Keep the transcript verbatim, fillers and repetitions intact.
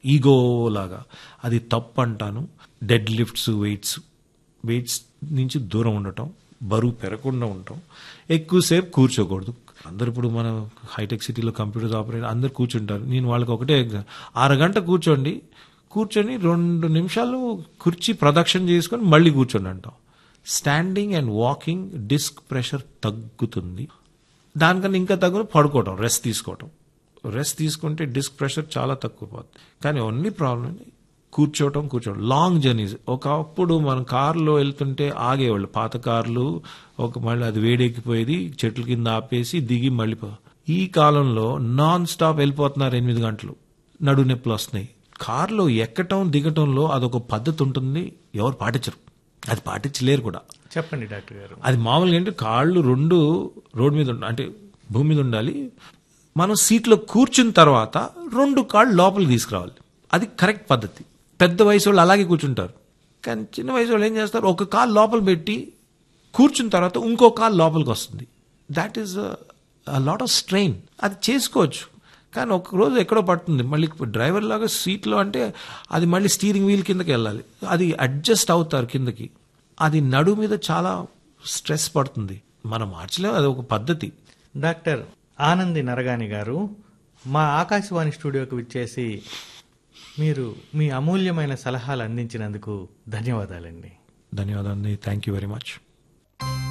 Ego లాగా. అది తప్పు అంటాను. డెడ్ లిఫ్ట్స్, వెయిట్స్ వెయిట్స్ నుంచి దూరం ఉండటం, బరువు పెరగకుండా ఉండటం, ఎక్కువసేపు కూర్చోకూడదు. అందరు ఇప్పుడు మన హైటెక్ సిటీలో కంప్యూటర్స్ ఆపరేటర్ అందరు కూర్చుంటారు. నేను వాళ్ళకి ఒకటే ఎగ్జామ్, అరగంట కూర్చోండి, కూర్చొని రెండు నిమిషాలు కుర్చీ ప్రదక్షిణ చేసుకొని మళ్ళీ కూర్చోండి అంటాం. Standing and walking disc pressure తగ్గుతుంది. దానికన్నా ఇంకా తగ్గు పడుకోవటం, రెస్ట్ తీసుకోవటం. రెస్ట్ తీసుకుంటే డిస్క్ ప్రెషర్ చాలా తక్కువ పోతుంది. కానీ ఓన్లీ ప్రాబ్లం కూర్చోవటం కూర్చోవడం లాంగ్ జర్నీస్. ఒకప్పుడు మనం కారులో వెళ్తుంటే ఆగేవాళ్ళు, పాత కార్లు. ఒక మళ్ళీ అది వేడెక్కిపోయేది, చెట్ల కింద ఆపేసి దిగి మళ్ళీ పో. ఈ కాలంలో నాన్ స్టాప్ వెళ్ళిపోతున్నారు ఎనిమిది గంటలు, నడు నొప్పులు వస్తున్నాయి. కారులో ఎక్కటం దిగటంలో అదొక పద్ధతి ఉంటుంది, ఎవరు పాటించరు, అది పాటించలేరు కూడా. చెప్పండి డాక్టర్ గారు. అది మామూలుగా ఏంటి, కాళ్ళు రెండు రోడ్ మీద ఉండాలి, అంటే భూమి మీద ఉండాలి. మనం సీట్లో కూర్చున్న తర్వాత రెండు కాళ్ళు లోపలికి తీసుకురావాలి, అది కరెక్ట్ పద్ధతి. పెద్ద వయసు వాళ్ళు అలాగే కూర్చుంటారు. కానీ చిన్న వయసు వాళ్ళు ఏం చేస్తారు, ఒక కాలు లోపల పెట్టి కూర్చున్న తర్వాత ఇంకో కాలు లోపలికి వస్తుంది. That is lot of strain. అది చేసుకోవచ్చు, కానీ ఒక రోజు ఎక్కడో పడుతుంది. మళ్ళీ డ్రైవర్ లాగా సీట్లో అంటే అది మళ్ళీ స్టీరింగ్ వీల్ కిందకి వెళ్ళాలి, అది అడ్జస్ట్ అవుతారు కిందకి. అది నడు మీద చాలా స్ట్రెస్ పడుతుంది, మనం మార్చలేము, అది ఒక పద్ధతి. డాక్టర్ ఆనంది నరగాని గారు, మా ఆకాశవాణి స్టూడియోకి విచ్చేసి మీరు మీ అమూల్యమైన సలహాలు అందించినందుకు ధన్యవాదాలండి. ధన్యవాదాలు, థ్యాంక్ యూ వెరీ మచ్.